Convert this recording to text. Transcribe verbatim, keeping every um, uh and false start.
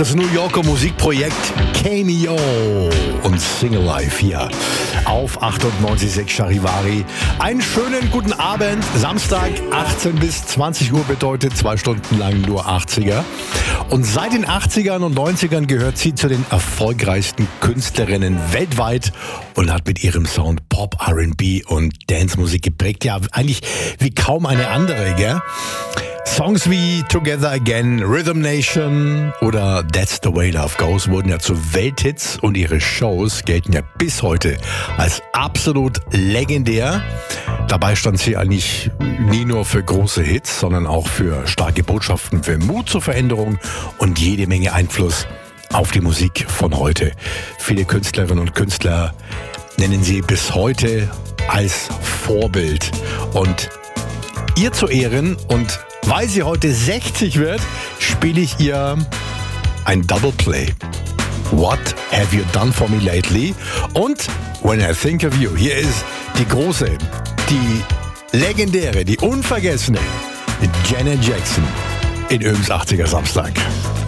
das New Yorker Musikprojekt Cameo und Single Life hier auf achtundneunzig Komma sechs Charivari. Einen schönen guten Abend. Samstag achtzehn bis zwanzig Uhr bedeutet zwei Stunden lang nur achtziger. Und seit den achtzigern und neunzigern gehört sie zu den erfolgreichsten Künstlerinnen weltweit und hat mit ihrem Sound Pop, R and B und Dance-Musik geprägt. Ja, eigentlich wie kaum eine andere, gell? Songs wie Together Again, Rhythm Nation oder That's the Way Love Goes wurden ja zu Welthits und ihre Shows gelten ja bis heute als absolut legendär. Dabei stand sie eigentlich nie nur für große Hits, sondern auch für starke Botschaften, für Mut zur Veränderung und jede Menge Einfluss auf die Musik von heute. Viele Künstlerinnen und Künstler nennen sie bis heute als Vorbild. Und ihr zu Ehren und weil sie heute sechzig wird, spiele ich ihr ein Double Play. What Have You Done For Me Lately? Und When I Think of You. Hier ist die große, die legendäre, die unvergessene Janet Jackson in Öms achtziger Samstag.